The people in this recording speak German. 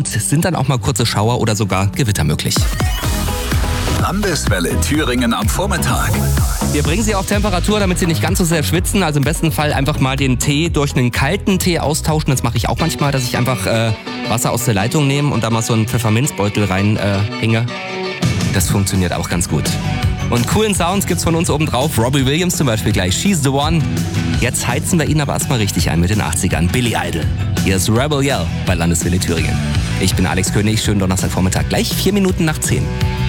und sind dann auch mal kurze Schauer oder sogar Gewitter möglich. Landeswelle Thüringen am Vormittag. Wir bringen Sie auf Temperatur, damit Sie nicht ganz so sehr schwitzen. Also im besten Fall einfach mal den Tee durch einen kalten Tee austauschen. Das mache ich auch manchmal, dass ich einfach Wasser aus der Leitung nehme und da mal so einen Pfefferminzbeutel reinhänge. Das funktioniert auch ganz gut. Und coolen Sounds gibt's von uns oben drauf. Robbie Williams zum Beispiel gleich. She's the One. Jetzt heizen wir ihn aber erstmal richtig ein mit den 80ern. Billy Idol. Hier ist Rebel Yell bei Landeswelle Thüringen. Ich bin Alex König. Schönen Donnerstagvormittag. Gleich 4 Minuten nach 10.